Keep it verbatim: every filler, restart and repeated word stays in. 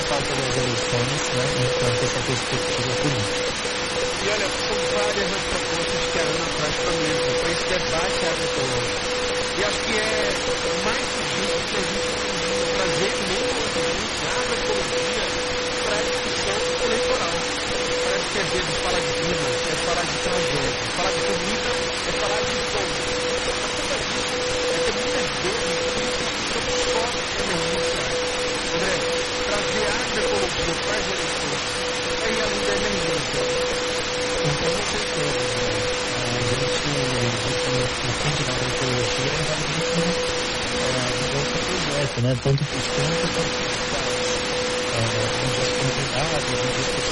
pauta das eleições, né, enquanto essa perspectiva política. E olha, são várias as propostas que a Ana traz para a mesa, para esse debate agroecológico. E acho que é mais justo que a gente precisa trazer mesmo urgente a agroecologia para a discussão eleitoral. Parece que às vezes falar de clima é falar de tragédia, falar de comida é falar de fome. A culpa disso é que muitas vezes estamos só emergenciais. André, trazer a agroecologia para as eleições é ir além da emergência. Então, com certeza, né? A gente, no Fundo da Agroecologia, vai muito no outro projeto, né? Tanto para os campos quanto para os estados. Um dos convidados, um dos